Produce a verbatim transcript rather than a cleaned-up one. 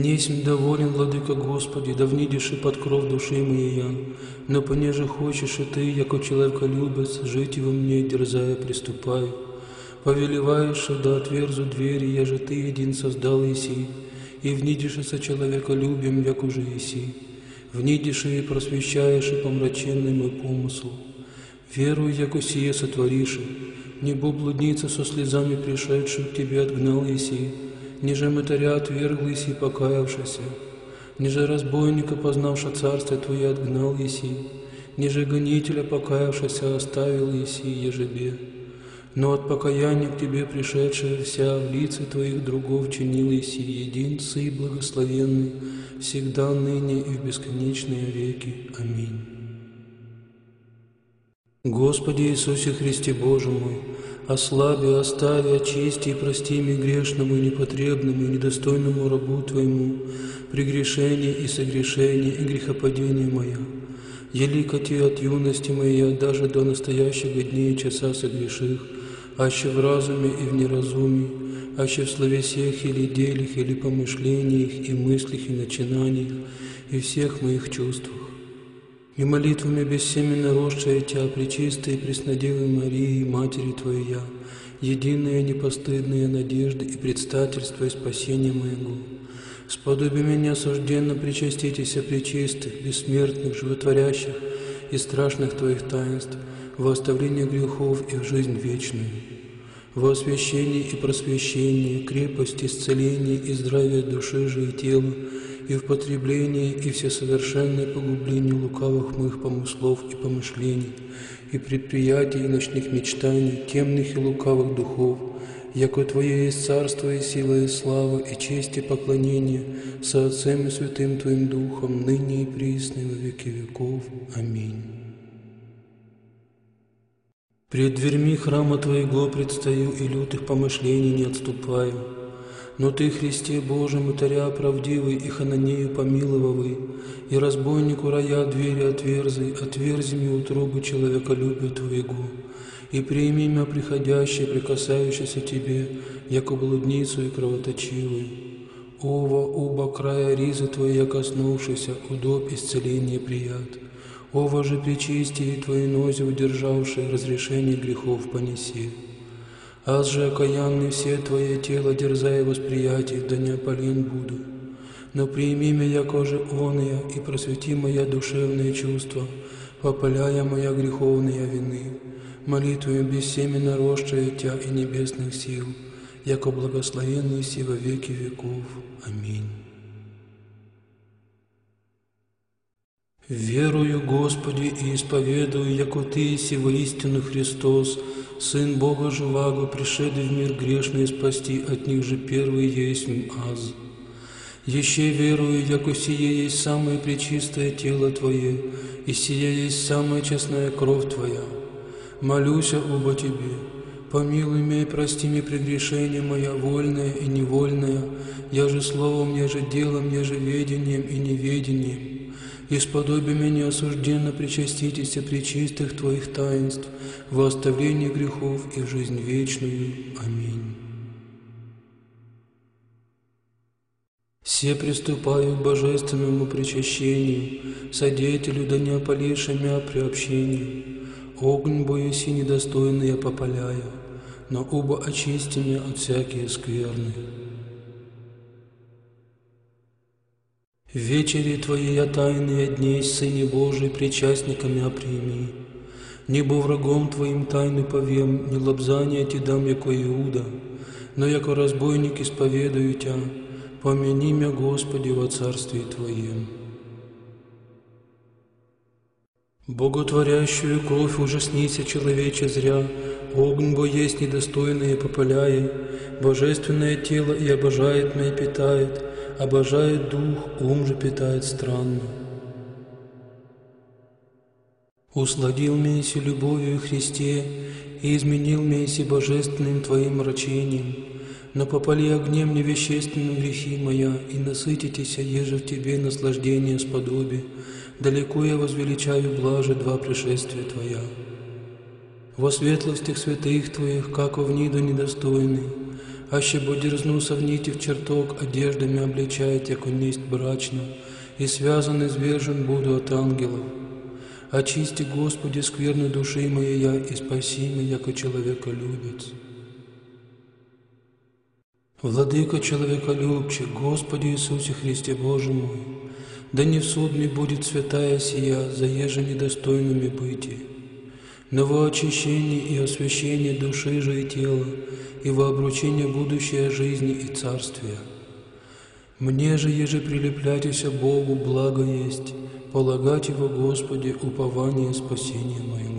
Несмь доволен, владыка Господи, да внидишь и под кров души моей я, но понеже хочешь и ты, яко человеколюбец, жить во мне, дерзая, приступай. Повелеваешь, да отверзу двери, я же ты един создал еси, и внидишь со человеколюбием, як уже еси. Внидишь и просвещаешь и помраченный мой помысл. Верую, яко сие сотворишь, небо блудница со слезами пришедших к тебе отгнал еси, ниже мытаря отвергл еси покаявшийся, ниже разбойника, познавша царствие твое, отгнал еси, ниже гонителя, покаявшийся, оставил еси ежебе. Но от покаяния к тебе пришедшая вся в лице твоих другов чинил еси, един Сы благословенный, всегда, ныне и в бесконечные веки. Аминь. Господи Иисусе Христе Боже мой, ослаби, остави, очисти и прости мне грешному и непотребному и недостойному рабу Твоему прегрешение и согрешение и грехопадение моя. Еликоти от юности моей, даже до настоящего дня и часа согреших, аще в разуме и в неразумии, аще в словесех или делях, или помышлениях, и мыслях, и начинаниях, и всех моих чувствах. И молитвами бессеменно росшая Тя, пречистой и преснодевой Марии, Матери Твоей я, единая непостыдная надежда и предстательство и спасения моего. Сподоби меня осужденно причаститесь пречистых, бессмертных, животворящих и страшных Твоих таинств, во оставление грехов и в жизнь вечную, во освящение и просвещение, крепость, исцеление и здравие души же и тела, и в потреблении и всесовершенное погубление лукавых моих помыслов и помышлений, и предприятий и ночных мечтаний, темных и лукавых духов, яко Твое есть царство и сила и слава, и честь и поклонение со Отцем и Святым Твоим Духом, ныне и присно и во веки веков. Аминь. Пред дверьми храма Твоего предстаю, и лютых помышлений не отступаю. Но Ты, Христе Божий, мытаря правдивый, и хананею помиловавый, и разбойнику рая двери отверзи, отверзи мне утробы человеколюбия Твоего, и прими меня приходящее, прикасающееся Тебе, яко блудницу и кровоточивую. Ова, оба края ризы Твои, я коснувшийся, удоб исцеление прият. Ова же причистие Твои нози, удержавшие разрешение грехов понеси. Аз же окаянный все Твое тело, дерзая восприятий, да не опален буду. Но прими меня, яко же оная, и просвети моя душевные чувства, попаляя моя греховные вины, молитвою бессеменно росшая Тя и небесных сил, яко благословенный си во веки веков. Аминь. Верую, Господи, и исповедую, яко Ты еси воистину Христос, Сын Бога живаго, пришедший в мир грешный спасти, от них же первый есть аз. Еще верую, яко сие есть самое пречистое тело Твое, и сие есть самая честная кровь Твоя. Молюся оба Тебе, помилуй меня и прости мне прегрешение моя, вольное и невольное, я же словом, я же делом, я же ведением и неведением. И сподоби меня осужденно причаститесь пречистых Твоих таинств, во оставление грехов и в жизнь вечную. Аминь. Все приступаю к божественному причащению, содеятелю да не опаливши мя при общении. Огонь боюсь и недостойный я попаляю, но оба очисти меня от всякие скверны. В вечере Твоей я тайные дней, Сыне Божий, причастниками оприми. Небо врагом Твоим тайны повем, не лобзания Ти дам, яко Иуда, но яко разбойник исповедую Тя, помяни мя, Господи, во царстве Твоем. Боготворящую кровь ужаснися, человече зря, огонь бо есть недостойное попаляет, божественное тело и обожает меня питает, обожает дух, ум же питает странно. Усладил меня си любовью Христе, и изменил меня си божественным Твоим мрачением, но попали огнем невещественным грехи моя, и насытитеся, еже в Тебе наслаждение сподоби, далеко я возвеличаю блаже два пришествия Твоя. Во светлостях святых Твоих, како в ниду недостойный, аще бо дерзну совните в чертог, одеждами обличает, яко несть брачно, и связан и звержен буду от ангелов. Очисти, Господи, скверну души моей я, и спаси меня, яко человеколюбец. Владыка человеколюбче, Господи Иисусе Христе Боже мой, да не в суд ми будет святая сия, заеже недостойными быти, но во очищение и освящение души же и тела, и во обручение будущей жизни и царствия. Мне же, еже прилепляйтеся Богу, благо есть, полагать Его, Господи, упование спасения моему.